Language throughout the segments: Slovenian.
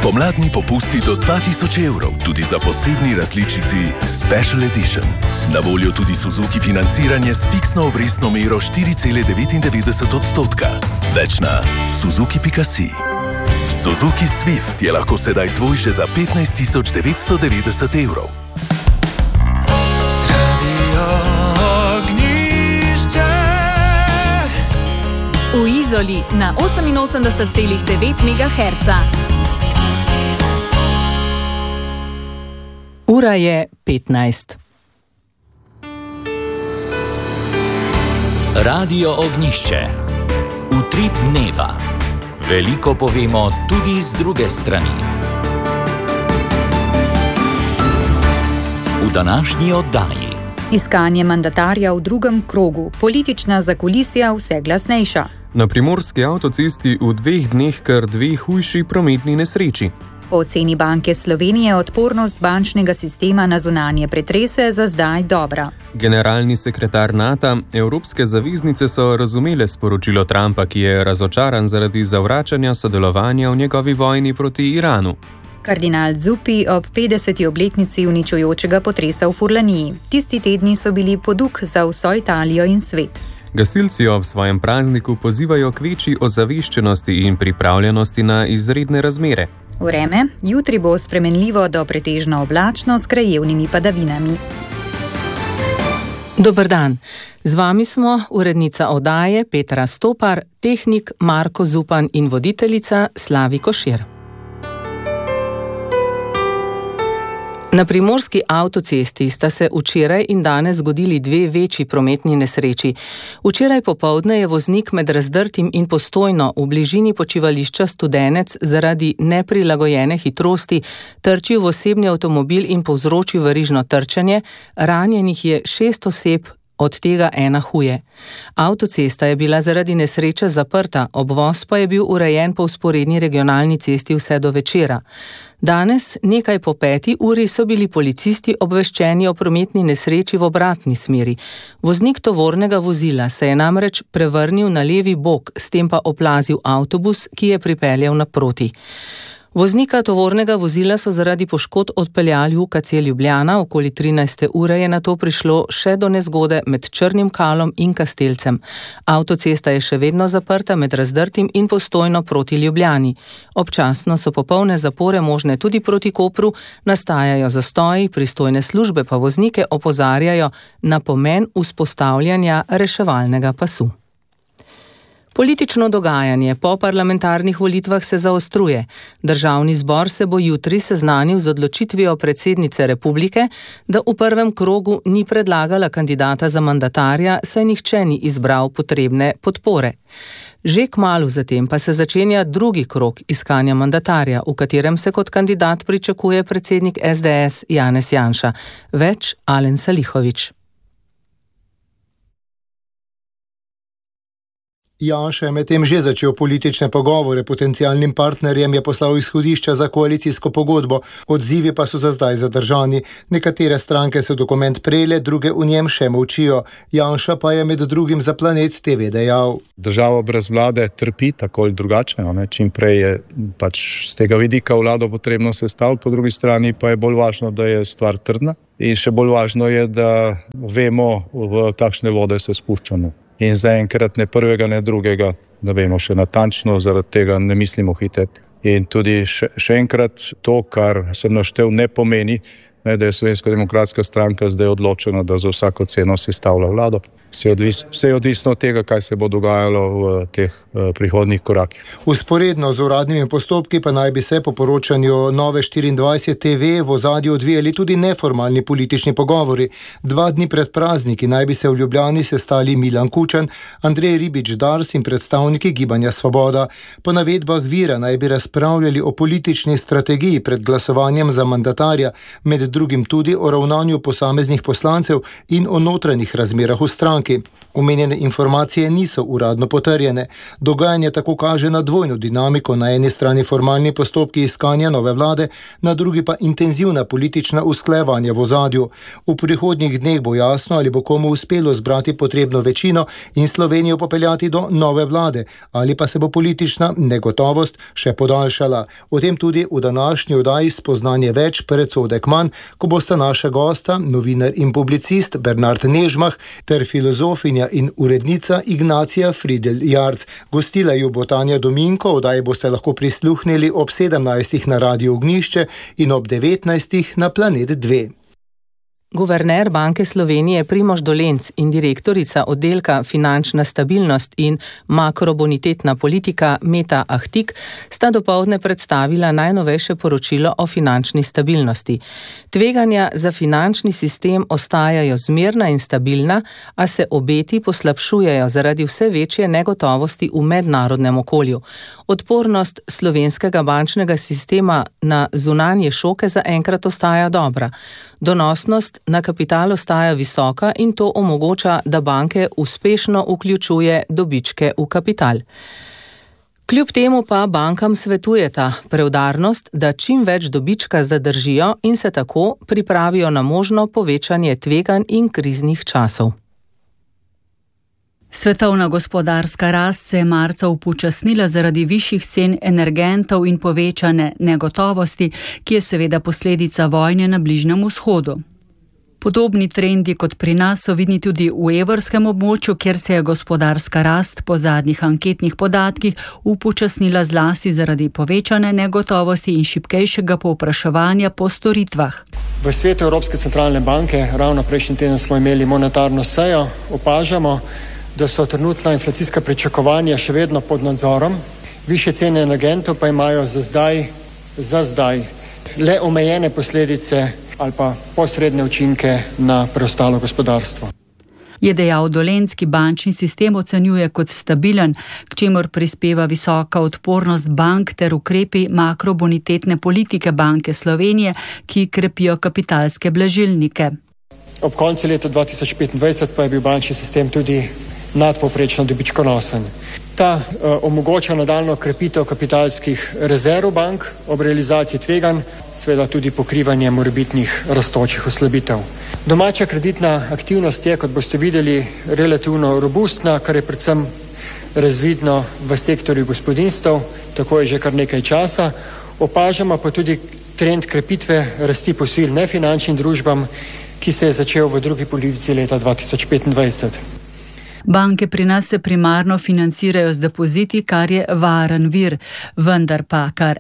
Pomladni popusti do 2000 evrov, tudi za posebni različici Special Edition. Na voljo tudi Suzuki financiranje s fiksno obrestno mero 4,99%. Več na suzuki.si. Suzuki Swift je lahko sedaj tvoj že za 15.990 evrov. V Izoli na 88,9 MHz. Ura je 15. Radio Ognjišče. Utrip dneva. Veliko povemo tudi z druge strani. V današnji oddaji. Iskanje mandatarja v drugem krogu. Politična zakulisja vse glasnejša. Na primorski avtocesti v 2 dneh kar 2 hujši prometni nesreči. Po oceni Banke Slovenije odpornost bančnega sistema na zunanje pretrese za zdaj dobra. Generalni sekretar NATO, evropske zaveznice so razumele sporočilo Trumpa, ki je razočaran zaradi zavračanja sodelovanja v njegovi vojni proti Iranu. Kardinal Zuppi ob 50. obletnici uničujočega potresa v Furlaniji. Tisti tedni so bili poduk za vso Italijo in svet. Gasilci ob svojem prazniku pozivajo k večji ozaveščenosti in pripravljenosti na izredne razmere. Vreme, jutri bo spremenljivo do pretežno oblačno s krajevnimi padavinami. Dober dan. Z vami smo urednica oddaje Petra Stopar, tehnik Marko Zupan in voditeljica Slavi Košir. Na primorski avtocesti sta se včeraj in danes zgodili 2 večji prometni nesreči. Včeraj popoldne je voznik med Razdrtim in Postojno v bližini počivališča Studenec zaradi neprilagojene hitrosti trčil v osebni avtomobil in povzročil verižno trčenje. Ranjenih je 6 oseb, od tega 1 huje. Avtocesta je bila zaradi nesreče zaprta, obvoz pa je bil urejen po vzporedni regionalni cesti vse do večera. Danes, nekaj po 5. uri, so bili policisti obveščeni o prometni nesreči v obratni smeri. Voznik tovornega vozila se je namreč prevrnil na levi bok, s tem pa oplazil avtobus, ki je pripeljal naproti. Voznika tovornega vozila so zaradi poškodb odpeljali v UKC Ljubljana, okoli 13. ure je nato prišlo še do nezgode med Črnim Kalom in Kastelcem. Avtocesta je še vedno zaprta med Razdrtim in Postojno proti Ljubljani. Občasno so popolne zapore možne tudi proti Kopru, nastajajo zastoji, pristojne službe pa voznike opozarjajo na pomen vzpostavljanja reševalnega pasu. Politično dogajanje po parlamentarnih volitvah se zaostruje. Državni zbor se bo jutri seznanil z odločitvijo predsednice republike, da v prvem krogu ni predlagala kandidata za mandatarja, saj nihče ni izbral potrebne podpore. Že kmalu zatem pa se začenja drugi krog iskanja mandatarja, v katerem se kot kandidat pričakuje predsednik SDS Janez Janša. Več Alen Salihović. Janša je medtem že začel politične pogovore, potencialnim partnerjem je poslal izhodišča za koalicijsko pogodbo, odzivi pa so za zdaj zadržani. Nekatere stranke so dokument prejele, druge v njem še molčijo. Janša pa je med drugim za Planet TV dejal: Država brez vlade trpi tako ali drugače, čim prej je pač z tega vidika vlado potrebno sestaviti, po drugi strani pa je bolj važno, da je stvar trdna in še bolj važno je, da vemo, v kakšne vode se spuščamo. In zaenkrat ne prvega, ne drugega, ne vemo še natančno, zaradi tega ne mislimo hiteti. In tudi še enkrat to, kar sem naštel, ne pomeni, da je Slovenska demokratska stranka zdaj odločena, da za vsako ceno sestavlja vlado. Vse je odvisno od tega, kaj se bo dogajalo v teh prihodnjih korakih. Vzporedno z uradnimi postopki pa naj bi se po poročanju Nove 24 TV v ozadju odvijali tudi neformalni politični pogovori. 2 dni pred prazniki naj bi se v Ljubljani sestali Milan Kučan, Andrej Ribič Dars in predstavniki Gibanja Svoboda. Po navedbah vira naj bi razpravljali o politični strategiji pred glasovanjem za mandatarja, med drugim tudi o ravnanju posameznih poslancev in o notranjih razmerah v stranki. Omenjene informacije niso uradno potrjene. Dogajanje tako kaže na dvojno dinamiko, na eni strani formalni postopki iskanja nove vlade, na drugi pa intenzivna politična usklajevanja v ozadju. V prihodnjih dneh bo jasno, ali bo komu uspelo zbrati potrebno večino in Slovenijo popeljati do nove vlade, ali pa se bo politična negotovost še podaljšala. O tem tudi v današnji oddaji Spoznanje več, predsodek manj, ko bosta naša gosta, novinar in publicist Bernard Nežmah ter filozofinja in urednica Ignacija Fridelj-Jarc. Gostila ju bo Tanja Dominko, oddaji boste lahko prisluhnili ob 17. na Radiu Ognjišče in ob 19. na Planet 2. Guverner Banke Slovenije Primož Dolenc in direktorica oddelka Finančna stabilnost in makrobonitetna politika Meta Ahtik sta dopoldne predstavila najnovejše poročilo o finančni stabilnosti. Tveganja za finančni sistem ostajajo zmerna in stabilna, a se obeti poslabšujejo zaradi vse večje negotovosti v mednarodnem okolju. Odpornost slovenskega bančnega sistema na zunanje šoke zaenkrat ostaja dobra. Donosnost na kapital ostaja visoka in to omogoča, da banke uspešno vključuje dobičke v kapital. Kljub temu pa bankam svetujeta preudarnost, da čim več dobička zadržijo in se tako pripravijo na možno povečanje tveganj in kriznih časov. Svetovna gospodarska rast se je marca upočasnila zaradi višjih cen energentov in povečane negotovosti, ki je seveda posledica vojne na Bližnjem vzhodu. Podobni trendi kot pri nas so vidni tudi v evrskem območju, kjer se je gospodarska rast po zadnjih anketnih podatkih upočasnila zlasti zaradi povečane negotovosti in šibkejšega povpraševanja po storitvah. V svetu Evropske centralne banke, ravno prejšnji teden smo imeli monetarno sejo, opažamo, da so trenutna inflacijska pričakovanja še vedno pod nadzorom. Višje cene energentov pa imajo za zdaj le omejene posledice ali pa posredne učinke na preostalo gospodarstvo. Je dejal Dolenc, ki bančni sistem ocenjuje kot stabilen, k čemur prispeva visoka odpornost bank ter ukrepi makrobonitetne politike Banke Slovenije, ki krepijo kapitalske blažilnike. Ob koncu leta 2025 pa je bil bančni sistem tudi nadpovprečno dobičkonosen. Ta omogoča nadaljnjo krepitev kapitalskih rezerv bank ob realizaciji tveganj, seveda tudi pokrivanje morebitnih rastočih oslabitev. Domača kreditna aktivnost je, kot boste videli, relativno robustna, kar je predvsem razvidno v sektorju gospodinjstev, tako je že kar nekaj časa. Opažamo pa tudi trend krepitve rasti posojil nefinančnim družbam, ki se je začel v drugi polovici leta 2025. Banke pri nas se primarno financirajo z depoziti, kar je varen vir, vendar pa kar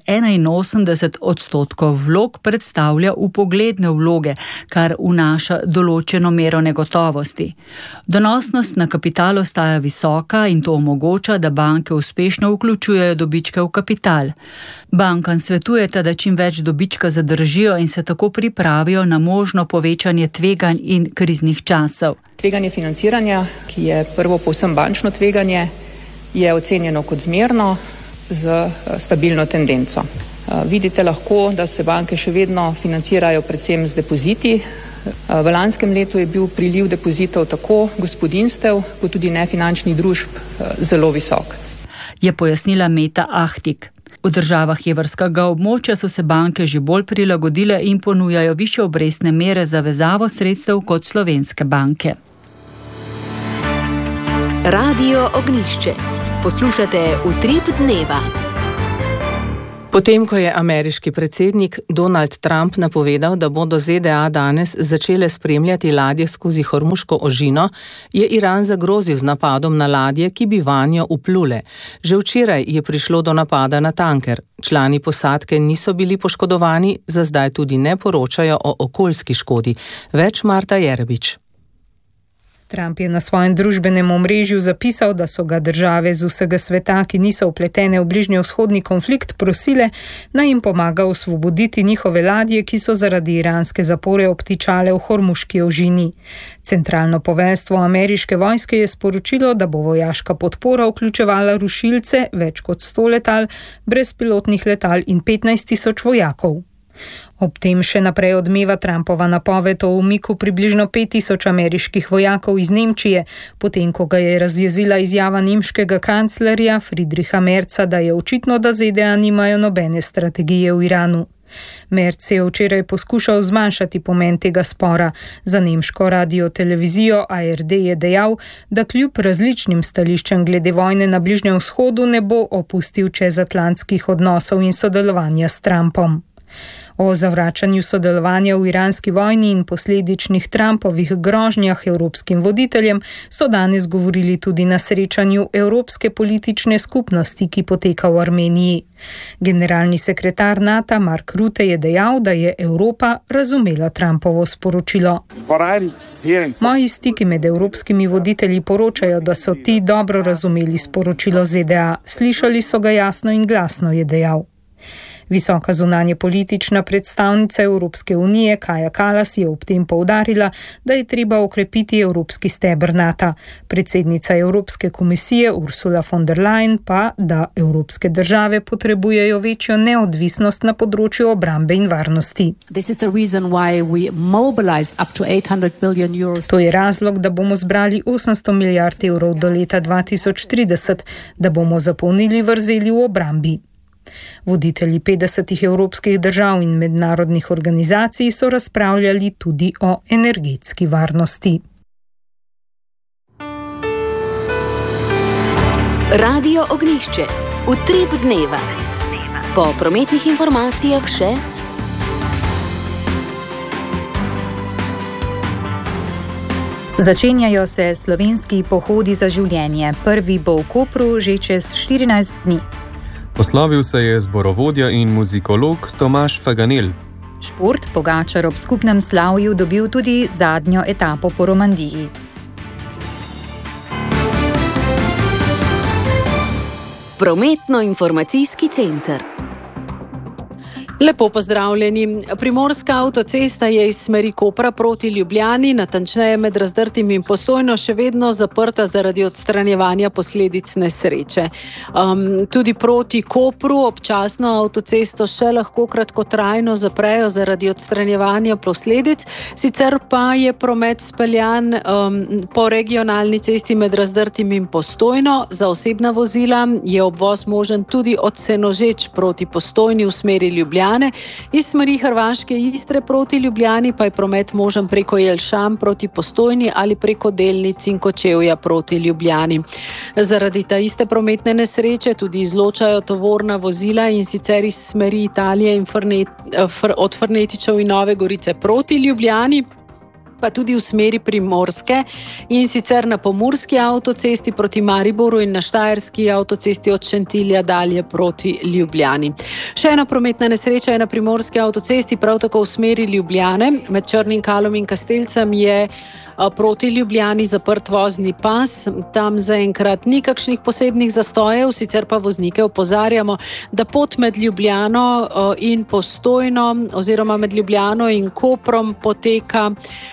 81% vlog predstavlja vpogledne vloge, kar vnaša določeno mero negotovosti. Donosnost na kapital ostaja visoka in to omogoča, da banke uspešno vključujejo dobičke v kapital. Bankam svetujeta, da čim več dobička zadržijo in se tako pripravijo na možno povečanje tveganj in kriznih časov. Tveganje financiranja, ki je prvo povsem bančno tveganje, je ocenjeno kot zmerno z stabilno tendenco. Vidite lahko, da se banke še vedno financirajo predvsem z depoziti. V lanskem letu je bil priliv depozitov tako gospodinjstev kot tudi nefinančnih družb zelo visok. Je pojasnila Meta Ahtik. V državah evrskega območja so se banke že bolj prilagodile in ponujajo višje obrestne mere za vezavo sredstev kot slovenske banke. Radio Ognjišče. Poslušate Utrip dneva. Potem, ko je ameriški predsednik Donald Trump napovedal, da bodo ZDA danes začele spremljati ladje skozi Hormuško ožino, je Iran zagrozil z napadom na ladje, ki bi vanjo vplule. Že včeraj je prišlo do napada na tanker. Člani posadke niso bili poškodovani, za zdaj tudi ne poročajo o okoljski škodi. Več Marta Jerebič. Trump je na svojem družbenem omrežju zapisal, da so ga države z vsega sveta, ki niso vpletene v bližnjevzhodni konflikt, prosile, naj jim pomaga osvoboditi njihove ladje, ki so zaradi iranske zapore obtičale v Hormuški ožini. Centralno poveljstvo ameriške vojske je sporočilo, da bo vojaška podpora vključevala rušilce, več kot 100 letal, brezpilotnih letal in 15 000 vojakov. Ob tem še naprej odmeva Trumpova napoved o umiku približno 5000 ameriških vojakov iz Nemčije, potem ko ga je razjezila izjava nemškega kanclerja Friedricha Merza, da je očitno, da ZDA nimajo nobene strategije v Iranu. Merz je včeraj poskušal zmanjšati pomen tega spora. Za nemško radiotelevizijo ARD je dejal, da kljub različnim stališčem glede vojne na Bližnjem vzhodu ne bo opustil čezatlantskih odnosov in sodelovanja s Trumpom. O zavračanju sodelovanja v iranski vojni in posledičnih Trumpovih grožnjah evropskim voditeljem so danes govorili tudi na srečanju Evropske politične skupnosti, ki poteka v Armeniji. Generalni sekretar NATO Mark Rutte je dejal, da je Evropa razumela Trumpovo sporočilo. Moji stiki med evropskimi voditelji poročajo, da so ti dobro razumeli sporočilo ZDA. Slišali so ga jasno in glasno, je dejal. Visoka zunanje politična predstavnica Evropske unije Kaja Kallas je ob tem poudarila, da je treba okrepiti evropski steber NATO. Predsednica Evropske komisije Ursula von der Leyen pa, da evropske države potrebujejo večjo neodvisnost na področju obrambe in varnosti. To je razlog, da bomo zbrali 800 milijard evrov do leta 2030, da bomo zapolnili vrzeli v obrambi. Voditelji 50 evropskih držav in mednarodnih organizacij so razpravljali tudi o energetski varnosti. Radio Ognjišče. Utrip dneva. Po prometnih informacijah še... Začenjajo se slovenski pohodi za življenje. Prvi bo v Kopru že čez 14 dni. Poslovil se je zborovodja in muzikolog Tomaž Faganel. Šport Pogačar ob skupnem slavju dobil tudi zadnjo etapo po Romandiji. Prometno-informacijski center. Lepo pozdravljeni. Primorska avtocesta je iz smeri Kopra proti Ljubljani, natančneje med Razdrtim in Postojno, še vedno zaprta zaradi odstranjevanja posledic nesreče. Tudi proti Kopru občasno avtocesto še lahko kratkotrajno zaprejo zaradi odstranjevanja posledic, sicer pa je promet speljan po regionalni cesti med Razdrtim in Postojno. Za osebna vozila je obvoz možen tudi od Senožeč proti Postojni v smeri Ljubljane. Iz smeri Hrvaške Istre proti Ljubljani pa je promet možen preko Jelšan proti Postojni ali preko Delnic in Kočevja proti Ljubljani. Zaradi ta iste prometne nesreče tudi izločajo tovorna vozila, in sicer iz smeri Italije in od Frnetičev in Nove Gorice proti Ljubljani, pa tudi v smeri Primorske, in sicer na Pomurski avtocesti proti Mariboru in na Štajerski avtocesti od Šentilja dalje proti Ljubljani. Še ena prometna nesreča je na Primorski avtocesti, prav tako v smeri Ljubljane. Med Črnim Kalom in Kastelcem je proti Ljubljani zaprt vozni pas. Tam zaenkrat ni kakšnih posebnih zastojev, sicer pa voznike opozarjamo, da pot med Ljubljano in Postojno oziroma med Ljubljano in Koprom poteka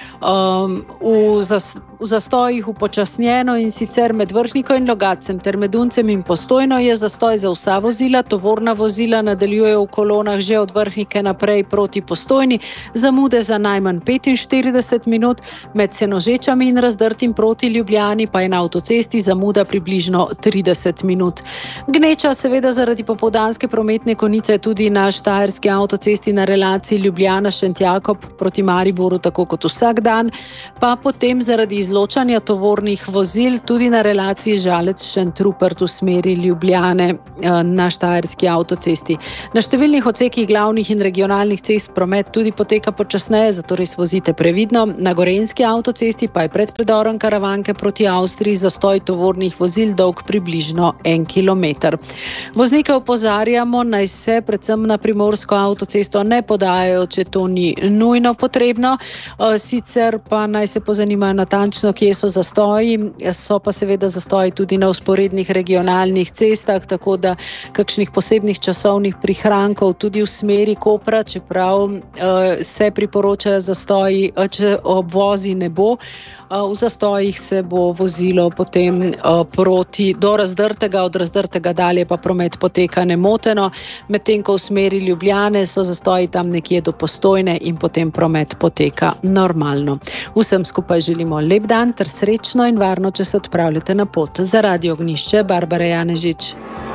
v zastojih upočasnjeno, in sicer med Vrhniko in Logatcem ter med Uncem in Postojno je zastoj za vsa vozila. Tovorna vozila nadaljujejo v kolonah že od Vrhnike naprej proti Postojni, zamude za najmanj 45 minut, med Senožečami in Razdrtim proti Ljubljani pa je na avtocesti zamuda približno 30 minut. Gneča seveda zaradi popoldanske prometne konice tudi na Štajerski avtocesti na relaciji Ljubljana-Šentjakob proti Mariboru, tako kot vsak dan, pa potem zaradi izločanja tovornih vozil tudi na relaciji Žalec-Šentrupert v smeri Ljubljane na Štajerski avtocesti. Na številnih odsekih glavnih in regionalnih cest promet tudi poteka počasneje, zato res vozite previdno. Na Gorenjski avtocesti pa je pred predorom Karavanke proti Avstriji zastoj tovornih vozil dolg približno 1 kilometer. Voznike opozarjamo, naj se predvsem na Primorsko avtocesto ne podajajo, če to ni nujno potrebno. Sicer pa naj se pozanimajo natančno točno, kje so zastoji, so pa seveda zastoji tudi na vzporednih regionalnih cestah, tako da kakšnih posebnih časovnih prihrankov tudi v smeri Kopra, čeprav se priporočajo zastoji, če obvozi ne bo. V zastojih se bo vozilo potem proti do Razdrtega, od Razdrtega dalje pa promet poteka nemoteno, medtem ko v smeri Ljubljane so zastoji tam nekje do Postojne in potem promet poteka normalno. Vsem skupaj želimo lep dan ter srečno in varno, če se odpravljate na pot. Za Radio Ognjišče, Barbara Janežič.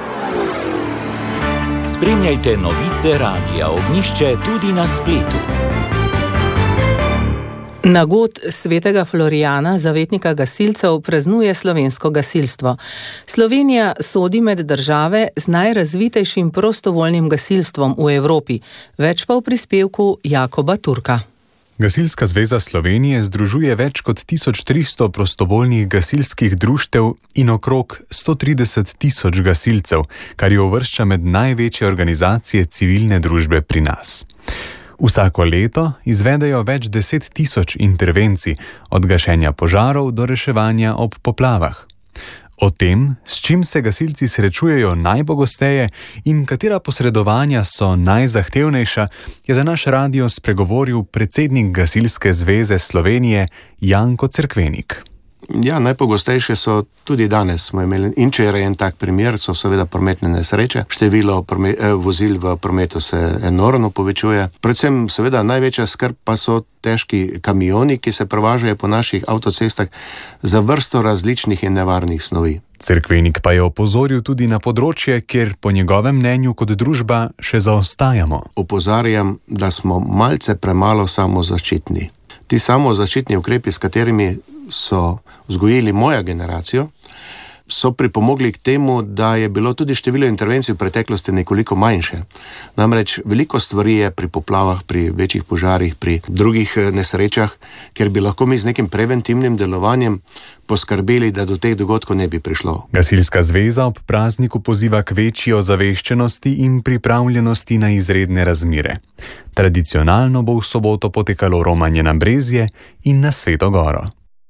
Spremljajte novice Radia Ognjišče tudi na spletu. Nagod svetega Florijana, zavetnika gasilcev, praznuje slovensko gasilstvo. Slovenija sodi med države z najrazvitejšim prostovoljnim gasilstvom v Evropi. Več pa v prispevku Jakoba Turka. Gasilska zveza Slovenije združuje več kot 1300 prostovoljnih gasilskih društev in okrog 130 000 gasilcev, kar jo uvršča med največje organizacije civilne družbe pri nas. Vsako leto izvedejo več 10 000 intervencij, od gašenja požarov do reševanja ob poplavah. O tem, s čim se gasilci srečujejo najpogosteje in katera posredovanja so najzahtevnejša, je za naš radio spregovoril predsednik Gasilske zveze Slovenije Janko Cerkvenik. Ja, najpogostejše so tudi danes smo imeli in če je en tak primer, so seveda prometne nesreče. Število vozil v prometu se enormno povečuje. Predvsem seveda največja skrb pa so težki kamioni, ki se prevažajo po naših avtocestah za vrsto različnih in nevarnih snovi. Cerkvenik pa je opozoril tudi na področje, kjer po njegovem mnenju kot družba še zaostajamo. Opozarjam, da smo malce premalo samozaščitni. Ti samozaščitni ukrepi, s katerimi so vzgojili moja generacijo, so pripomogli k temu, da je bilo tudi število intervencij v preteklosti nekoliko manjše. Namreč veliko stvari je pri poplavah, pri večjih požarih, pri drugih nesrečah, ker bi lahko mi z nekim preventivnim delovanjem poskrbeli, da do teh dogodkov ne bi prišlo. Gasilska zveza ob prazniku poziva k večji ozaveščenosti in pripravljenosti na izredne razmere. Tradicionalno bo v soboto potekalo romanje na Brezje in na Sveto Goro.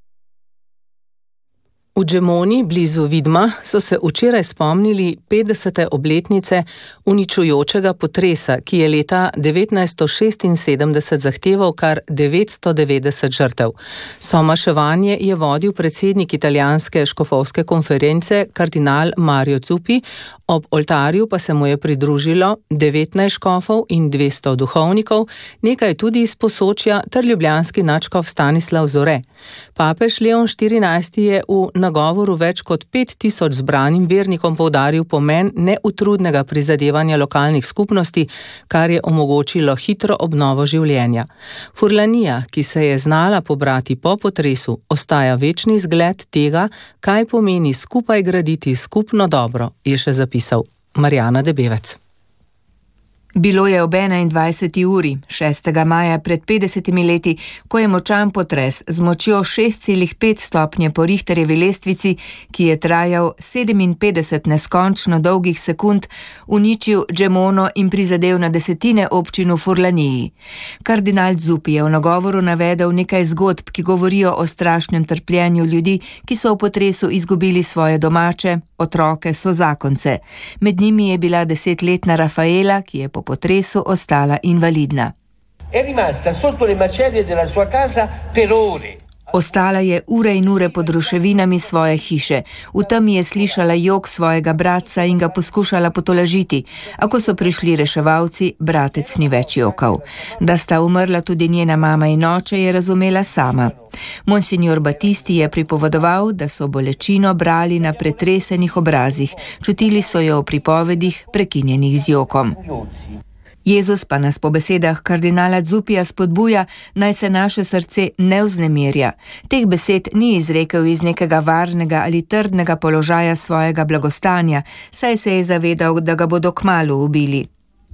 V Džemoni, blizu Vidma, so se včeraj spomnili 50. obletnice uničujočega potresa, ki je leta 1976 zahteval kar 990 žrtev. Somaševanje je vodil predsednik italijanske škofovske konference kardinal Mario Zuppi, ob oltarju pa se mu je pridružilo 19 škofov in 200 duhovnikov, nekaj tudi iz Posočja ter ljubljanski nadškof Stanislav Zore. Papež Leon XIV je v nagovoru več kot 5000 zbranim vernikom poudaril pomen neutrudnega prizadevanja lokalnih skupnosti, kar je omogočilo hitro obnovo življenja. Furlanija, ki se je znala pobrati po potresu, ostaja večni zgled tega, kaj pomeni skupaj graditi skupno dobro, je še zapisal Marjana Debevec. Bilo je ob 21. uri 6. maja pred 50 leti, ko je močan potres z močjo 6,5 stopnje po Richterjevi lestvici, ki je trajal 57 neskončno dolgih sekund, uničil Džemono in prizadel na desetine občin v Furlaniji. Kardinal Zuppi je v nagovoru navedel nekaj zgodb, ki govorijo o strašnem trpljenju ljudi, ki so v potresu izgubili svoje domače, otroke, sozakonce. Med njimi je bila 10-letna Rafaela, ki je po potresu ostala invalidna. Ostala je ure in ure pod ruševinami svoje hiše. V temi je slišala jok svojega bratca in ga poskušala potolažiti. A ko so prišli reševalci, bratec ni več jokal. Da sta umrla tudi njena mama in oče, je razumela sama. Monsignor Batisti je pripovedoval, da so bolečino brali na pretresenih obrazih. Čutili so jo v pripovedih, prekinjenih z jokom. Jezus pa nas po besedah kardinala Zuppija spodbuja, naj se naše srce ne vznemirja. Teh besed ni izrekel iz nekega varnega ali trdnega položaja svojega blagostanja, saj se je zavedal, da ga bodo kmalu ubili.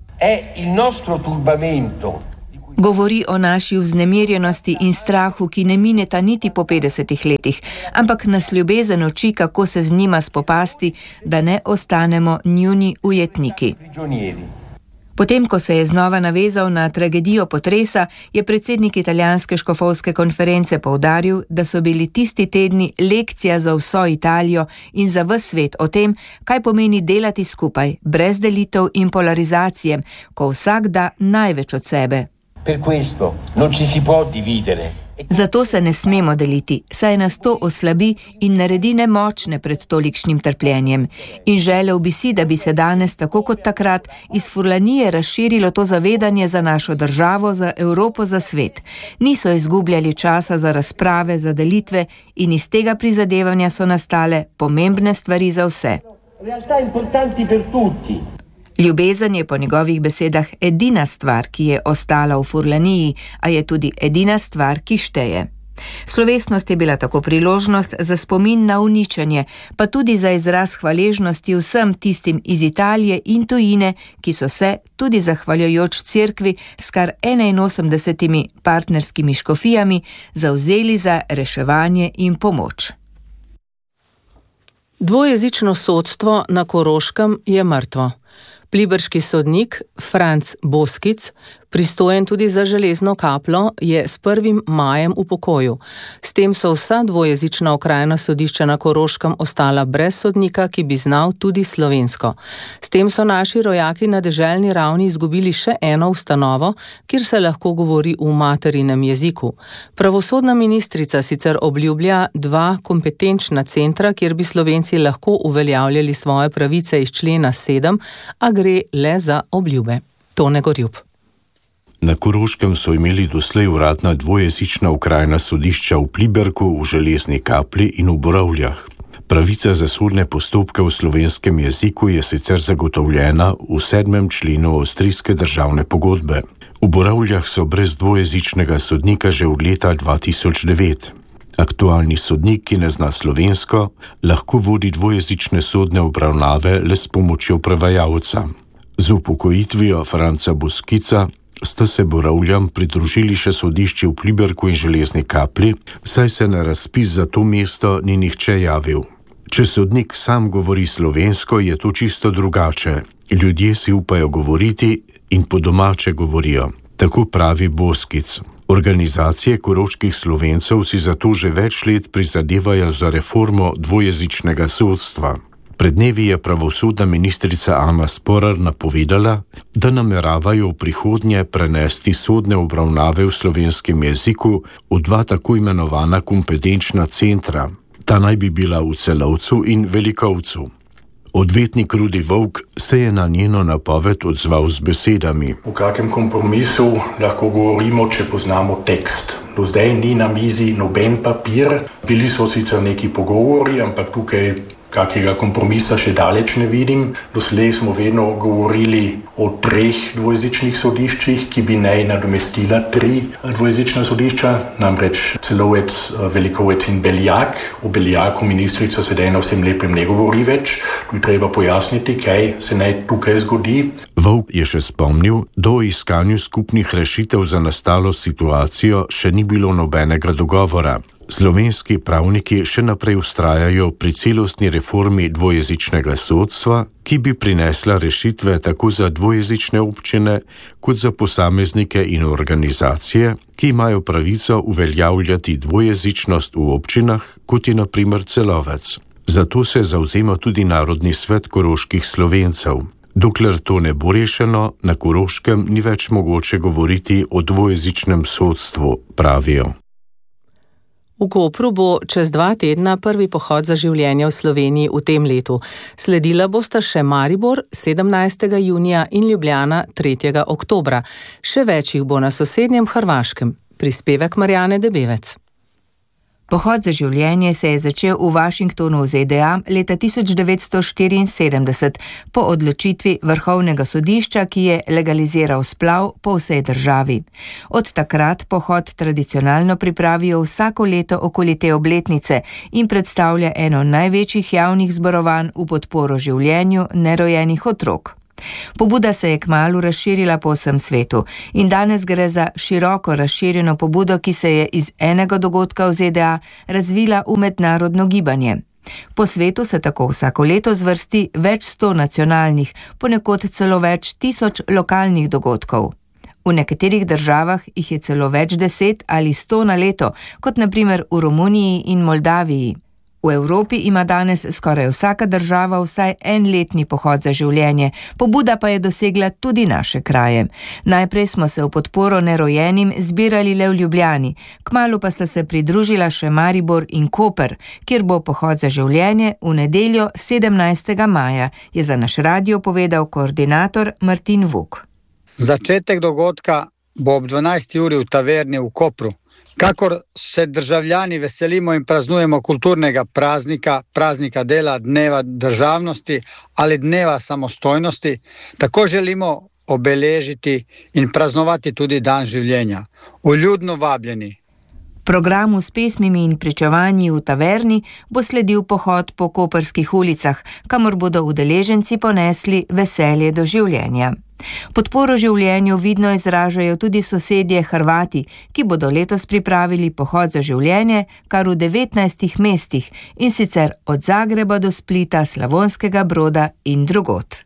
Govori o naši vznemirjenosti in strahu, ki ne mineta niti po 50 letih, ampak nas ljubezen uči, kako se z njima spopasti, da ne ostanemo njuni ujetniki. Potem, ko se je znova navezal na tragedijo potresa, je predsednik italijanske škofovske konference poudaril, da so bili tisti tedni lekcija za vso Italijo in za ves svet o tem, kaj pomeni delati skupaj, brez delitev in polarizacije, ko vsak da največ od sebe. Per questo non ci si può dividere. Zato se ne smemo deliti, saj nas to oslabi in naredi nemočne pred tolikšnim trpljenjem. In želel bi si, da bi se danes, tako kot takrat, iz Furlanije razširilo to zavedanje za našo državo, za Evropo, za svet. Niso izgubljali časa za razprave, za delitve in iz tega prizadevanja so nastale pomembne stvari za vse. Realtà importanti per tutti. Ljubezen je po njegovih besedah edina stvar, ki je ostala v Furlaniji, a je tudi edina stvar, ki šteje. Slovesnost je bila tako priložnost za spomin na uničenje, pa tudi za izraz hvaležnosti vsem tistim iz Italije in tujine, ki so se, tudi zahvaljujoč cerkvi s kar 81 partnerskimi škofijami, zavzeli za reševanje in pomoč. Dvojezično sodstvo na Koroškem je mrtvo. Pliberški sodnik Franc Boskic, pristojen tudi za železno kapljo, je s 1. majem v pokoju. S tem so vsa dvojezična okrajna sodišča na Koroškem ostala brez sodnika, ki bi znal tudi slovensko. S tem so naši rojaki na deželni ravni izgubili še eno ustanovo, kjer se lahko govori v materinem jeziku. Pravosodna ministrica sicer obljublja 2 kompetenčna centra, kjer bi Slovenci lahko uveljavljali svoje pravice iz člena 7, a gre le za obljube. Tone Gorjub. Na Koroškem so imeli doslej uradna dvojezična okrajna sodišča v Pliberku, v Železni Kapli in v Borovljah. Pravica za sodne postopke v slovenskem jeziku je sicer zagotovljena v 7. členu avstrijske državne pogodbe. V Borovljah so brez dvojezičnega sodnika že od leta 2009. Aktualni sodnik, ki ne zna slovensko, lahko vodi dvojezične sodne obravnave le s pomočjo prevajalca. Z upokojitvijo Franca Boskica sta se Borovljam pridružili še sodišči v Pliberku in Železni Kapli, saj se na razpis za to mesto ni nihče javil. Če sodnik sam govori slovensko, je to čisto drugače. Ljudje si upajo govoriti in po domače govorijo. Tako pravi Boskic. Organizacije koroških Slovencev si zato že več let prizadevajo za reformo dvojezičnega sodstva. Pred dnevi je pravosodna ministrica Alma Sporar napovedala, da nameravajo v prihodnje prenesti sodne obravnave v slovenskem jeziku v 2 tako imenovana kompetenčna centra. Ta naj bi bila v Celovcu in Velikovcu. Odvetnik Rudi Volk se je na njeno napoved odzval z besedami. V kakem kompromisu lahko govorimo, če poznamo tekst. Do zdaj ni na mizi noben papir, bili so sicer neki pogovori, ampak tukaj kakega kompromisa še daleč ne vidim. Doslej smo vedno govorili o 3 dvojezičnih sodiščih, ki bi naj nadomestila 3 dvojezična sodišča, namreč Celovec, Velikovec in Beljak. O Beljaku ministrica sedaj na vsem lepem ne govori več. Tu je treba pojasniti, kaj se naj tukaj zgodi. Volk je še spomnil, da o iskanju skupnih rešitev za nastalo situacijo še ni bilo nobenega dogovora. Slovenski pravniki še naprej vztrajajo pri celostni reformi dvojezičnega sodstva, ki bi prinesla rešitve tako za dvojezične občine, kot za posameznike in organizacije, ki imajo pravico uveljavljati dvojezičnost v občinah, kot je na primer Celovec. Zato se zavzema tudi Narodni svet koroških Slovencev. Dokler to ne bo rešeno, na Koroškem ni več mogoče govoriti o dvojezičnem sodstvu, pravijo. V Kopru bo čez 2 tedna prvi pohod za življenje v Sloveniji v tem letu. Sledila bosta še Maribor 17. junija in Ljubljana 3. oktobra. Še več jih bo na sosednjem Hrvaškem. Prispevek Marjane Debevec. Pohod za življenje se je začel v Washingtonu v ZDA leta 1974 po odločitvi Vrhovnega sodišča, ki je legaliziral splav po vsej državi. Od takrat pohod tradicionalno pripravijo vsako leto okoli te obletnice in predstavlja eno največjih javnih zborovanj v podporo življenju nerojenih otrok. Pobuda se je kmalu razširila po vsem svetu in danes gre za široko razširjeno pobudo, ki se je iz enega dogodka v ZDA razvila v mednarodno gibanje. Po svetu se tako vsako leto zvrsti več 100 nacionalnih, ponekod celo več 1000 lokalnih dogodkov. V nekaterih državah jih je celo več 10 ali 100 na leto, kot naprimer v Romuniji in Moldaviji. V Evropi ima danes skoraj vsaka država vsaj en letni pohod za življenje, pobuda pa je dosegla tudi naše kraje. Najprej smo se v podporo nerojenim zbirali le v Ljubljani, kmalu pa sta se pridružila še Maribor in Koper, kjer bo pohod za življenje v nedeljo 17. maja, je za naš radio povedal koordinator Martin Vuk. Začetek dogodka bo ob 12. uri v taverni v Kopru. Kakor se državljani veselimo in praznujemo kulturnega praznika, praznika dela, dneva državnosti ali dneva samostojnosti, tako želimo obeležiti in praznovati tudi dan življenja. Vljudno vabljeni. Programu s pesmimi in pričevanji v taverni bo sledil pohod po koprskih ulicah, kamor bodo udeleženci ponesli veselje do življenja. Podporo življenju vidno izražajo tudi sosedje Hrvati, ki bodo letos pripravili pohod za življenje kar v 19 mestih, in sicer od Zagreba do Splita, Slavonskega Broda in drugod.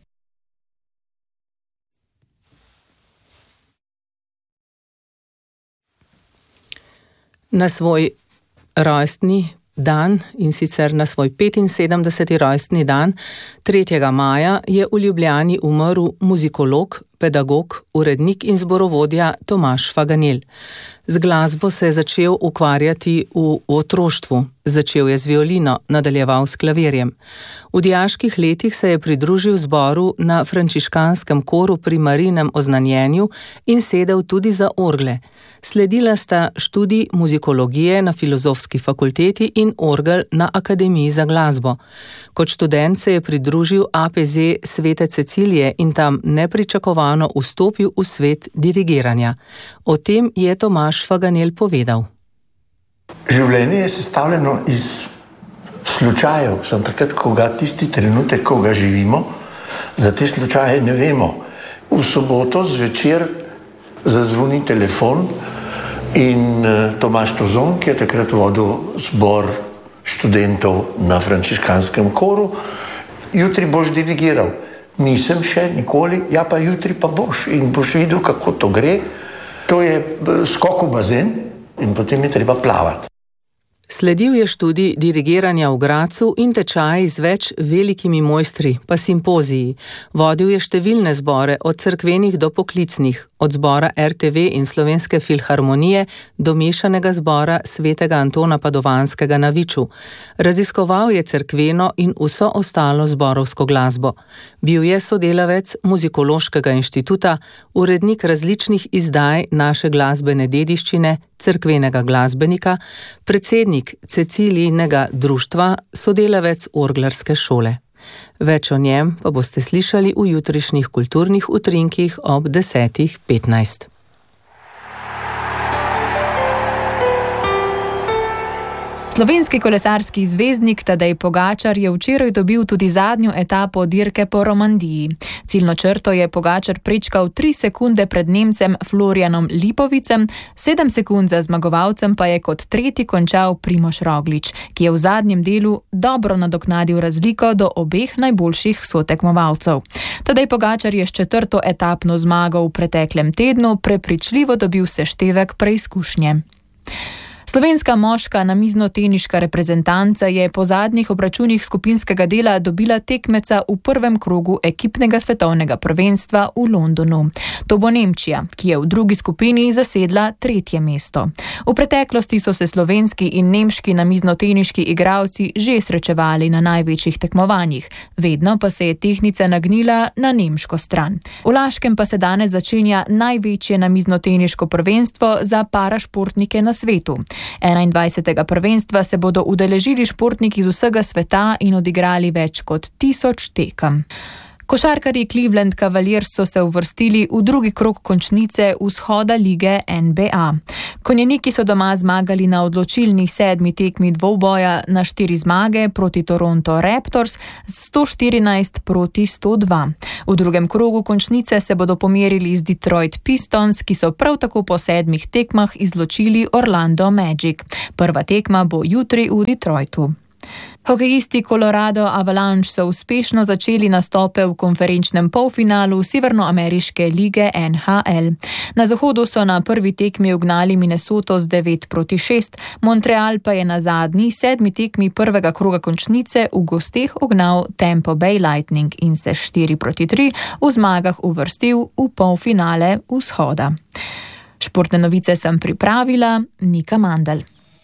Na svoj rojstni dan, in sicer na svoj 75. rojstni dan, 3. maja, je v Ljubljani umrl muzikolog, pedagog, urednik in zborovodja Tomaž Faganel. Z glasbo se je začel ukvarjati v otroštvu. Začel je z violino, nadaljeval s klavirjem. V dijaških letih se je pridružil zboru na frančiškanskem koru pri Marijinem oznanjenju in sedel tudi za orgle. Sledila sta študij muzikologije na Filozofski fakulteti in orgel na Akademiji za glasbo. Kot študent se je pridružil APZ Svete Cecilije in tam nepričakovano vstopil v svet dirigiranja. O tem je Tomaž Faganel povedal. Življenje je sestavljeno iz slučajev. Sem takrat, ko ga tisti trenutek, ko ga živimo, za te slučaje ne vemo. V soboto zvečer zazvoni telefon in Tomaž Tozon, ki je takrat vodil zbor študentov na frančiškanskem koru, jutri boš dirigiral. Nisem še nikoli, ja pa jutri pa boš in boš videl, kako to gre. To je skok v bazen in potem je treba plavati. Sledil je študij dirigiranja v Gracu in tečaj z več velikimi mojstri, pa simpoziji. Vodil je številne zbore, od cerkvenih do poklicnih, od zbora RTV in Slovenske filharmonije do mešanega zbora svetega Antona Padovanskega na Viču. Raziskoval je cerkveno in vso ostalo zborovsko glasbo. Bil je sodelavec Muzikološkega inštituta, urednik različnih izdaj naše glasbene dediščine, cerkvenega glasbenika, predsednik Cecilijinega društva, sodelavec orglarske šole. Več o njem pa boste slišali v jutrišnjih kulturnih utrinkih ob 10:15. Slovenski kolesarski zvezdnik Tadej Pogačar je včeraj dobil tudi zadnjo etapo dirke po Romandiji. Ciljno črto je Pogačar prečkal 3 sekunde pred Nemcem Florianom Lipovicem, 7 sekund za zmagovalcem pa je kot tretji končal Primož Roglič, ki je v zadnjem delu dobro nadoknadil razliko do obeh najboljših sotekmovalcev. Tadej Pogačar je s 4. etapno zmago v preteklem tednu prepričljivo dobil seštevek preizkušnje. Slovenska moška namiznoteniška reprezentanca je po zadnjih obračunih skupinskega dela dobila tekmeca v prvem krogu ekipnega svetovnega prvenstva v Londonu. To bo Nemčija, ki je v drugi skupini zasedla 3. mesto. V preteklosti so se slovenski in nemški namiznoteniški igralci že srečevali na največjih tekmovanjih, vedno pa se je tehtnica nagnila na nemško stran. V Laškem pa se danes začenja največje namiznoteniško prvenstvo za parašportnike na svetu. 21. prvenstva se bodo udeležili športniki z vsega sveta in odigrali več kot 1000 tekem. Košarkarji Cleveland Cavaliers so se uvrstili v drugi krog končnice vzhoda lige NBA. Konjeniki so doma zmagali na odločilni 7. tekmi dvoboja na 4 zmage proti Toronto Raptors z 114-102. V drugem krogu končnice se bodo pomerili z Detroit Pistons, ki so prav tako po 7 tekmah izločili Orlando Magic. Prva tekma bo jutri v Detroitu. Hokejisti Colorado Avalanche so uspešno začeli nastope v konferenčnem polfinalu Severnoameriške lige NHL. Na zahodu so na prvi tekmi ugnali Minnesoto z 9-6, Montreal pa je na zadnji 7. tekmi prvega kroga končnice v gosteh ugnal Tampa Bay Lightning in se 4-3 v zmagah uvrstil v polfinale vzhoda. Športne novice sem pripravila Nika Mandl.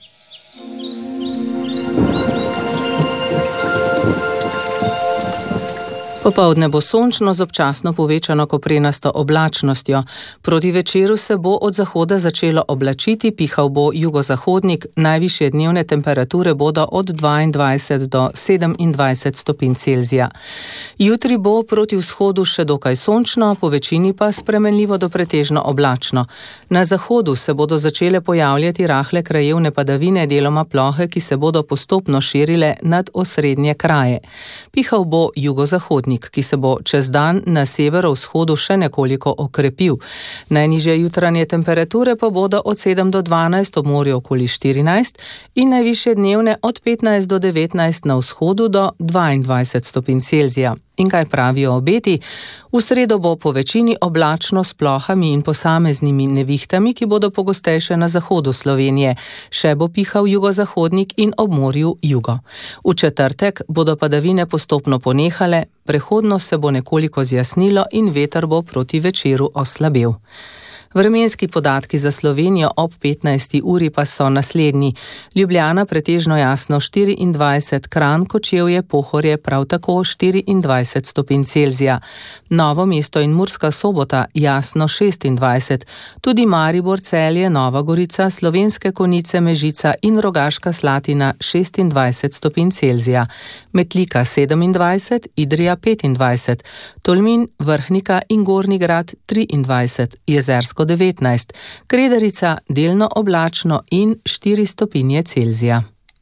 Popoldne bo sončno z občasno povečano koprenasto oblačnostjo. Proti večeru se bo od zahoda začelo oblačiti, pihal bo jugozahodnik, najvišje dnevne temperature bodo od 22 do 27 stopinj Celzija. Jutri bo proti vzhodu še dokaj sončno, po večini pa spremenljivo do pretežno oblačno. Na zahodu se bodo začele pojavljati rahle krajevne padavine, deloma plohe, ki se bodo postopno širile nad osrednje kraje. Pihal bo jugozahodnik, ki se bo čez dan na severovzhodu še nekoliko okrepil. Najnižje jutranje temperature pa bodo od 7 do 12, ob morju okoli 14 in najvišje dnevne od 15 do 19 na vzhodu do 22 stopinj Celzija. In kaj pravijo obeti? V sredo bo po večini oblačno s plohami in posameznimi nevihtami, ki bodo pogostejše na zahodu Slovenije. Še bo pihal jugozahodnik in ob morju jugo. V četrtek bodo padavine postopno ponehale, prehodno se bo nekoliko zjasnilo in veter bo proti večeru oslabel. Vremenski podatki za Slovenijo ob 15. uri pa so naslednji. Ljubljana pretežno jasno 24, Kranj, Kočevje, Pohorje prav tako 24 stopinj Celzija. Novo mesto in Murska Sobota jasno 26, tudi Maribor, Celje, Nova Gorica, Slovenske Konjice, Mežica in Rogaška Slatina 26 stopinj Celzija. Metlika 27, Idrija 25, Tolmin, Vrhnika in Gornji Grad 23, Jezersko 19, Kredarica delno oblačno in 4 stopinje Celzija.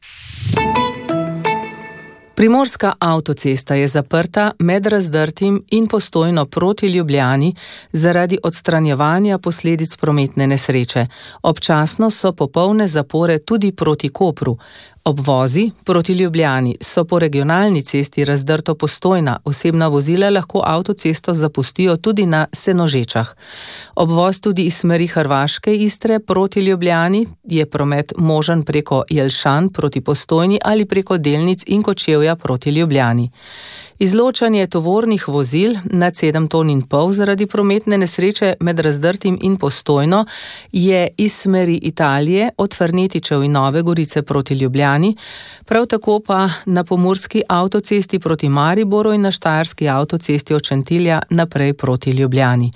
Primorska avtocesta je zaprta med Razdrtim in Postojno proti Ljubljani zaradi odstranjevanja posledic prometne nesreče. Občasno so popolne zapore tudi proti Kopru. Obvozi proti Ljubljani so po regionalni cesti Razdrto-Postojna, osebna vozila lahko avtocesto zapustijo tudi na Senožečah. Obvoz tudi iz smeri Hrvaške Istre proti Ljubljani je promet možen preko Jelšan proti Postojni ali preko Delnic in Kočevja proti Ljubljani. Izločanje tovornih vozil nad 7,5 ton zaradi prometne nesreče med Razdrtim in Postojno je iz smeri Italije od Fernetičev in Nove Gorice proti Ljubljani, prav tako pa na pomurski avtocesti proti Mariboru in na štajerski avtocesti od Šentilja naprej proti Ljubljani.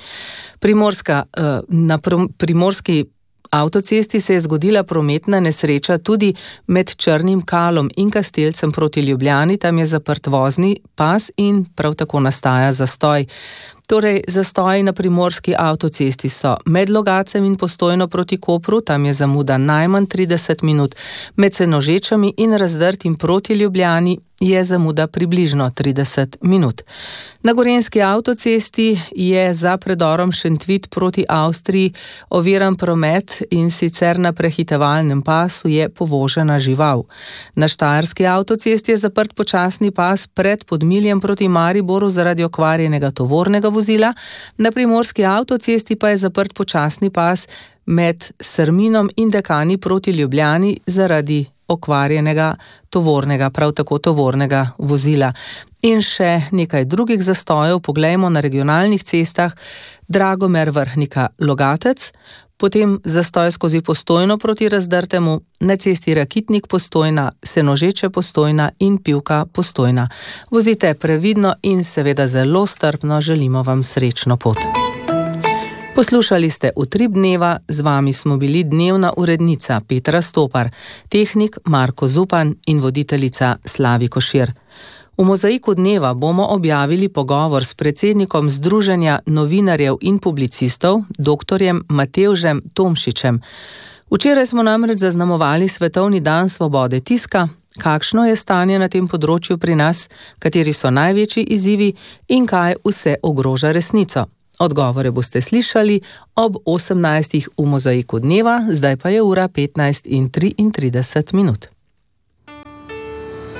Na primorski avtocesti se je zgodila prometna nesreča tudi med Črnim Kalom in Kastelcem proti Ljubljani, tam je zaprt vozni pas in prav tako nastaja zastoj. Torej, zastoji na primorski avtocesti so med Logacem in Postojno proti Kopru, tam je zamuda najmanj 30 minut, med Senožečami in Razdrtim proti Ljubljani je zamuda približno 30 minut. Na gorenjski avtocesti je za predorom Šentvit proti Avstriji oviran promet in sicer na prehitevalnem pasu je povožena žival. Na štajerski avtocesti je zaprt počasni pas pred Podmiljem proti Mariboru zaradi okvarjenega tovornega vozila, na primorski avtocesti pa je zaprt počasni pas med Srminom in Dekani proti Ljubljani zaradi okvarjenega tovornega, prav tako tovornega vozila. In še nekaj drugih zastojev, poglejmo na regionalnih cestah. Dragomer Vrhnika Logatec, potem zastoj skozi Postojno proti Razdrtemu, na cesti Rakitnik Postojna, Senožeče Postojna in Pivka Postojna. Vozite previdno in seveda zelo strpno, želimo vam srečno pot. Poslušali ste Utrip dneva, z vami smo bili dnevna urednica Petra Stopar, tehnik Marko Zupan in voditeljica Slavi Košir. V Mozaiku dneva bomo objavili pogovor s predsednikom Združenja novinarjev in publicistov, doktorjem Matevžem Tomšičem. Včeraj smo namreč zaznamovali Svetovni dan svobode tiska. Kakšno je stanje na tem področju pri nas, kateri so največji izzivi in kaj vse ogroža resnico? Odgovore boste slišali ob 18. v Mozaiku dneva, zdaj pa je ura 15:33.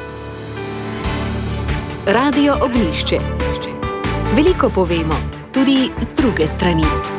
Radio Ognjišče. Veliko povemo, tudi z druge strani.